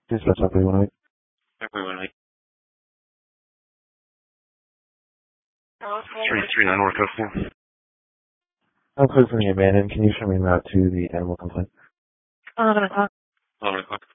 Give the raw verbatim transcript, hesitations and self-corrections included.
Dispatch up three one eight. three one eight. three three nine North Coast. I'm close from the abandoned. Can you show me a route to the animal complaint? eleven o'clock. eleven o'clock.